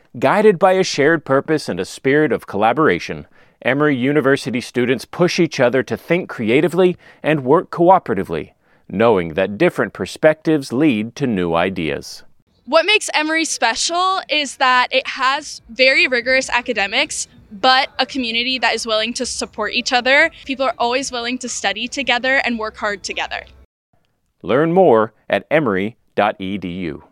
Guided by a shared purpose and a spirit of collaboration, Emory University students push each other to think creatively and work cooperatively, knowing that different perspectives lead to new ideas. What makes Emory special is that it has very rigorous academics, but a community that is willing to support each other. People are always willing to study together and work hard together. Learn more at emory.edu.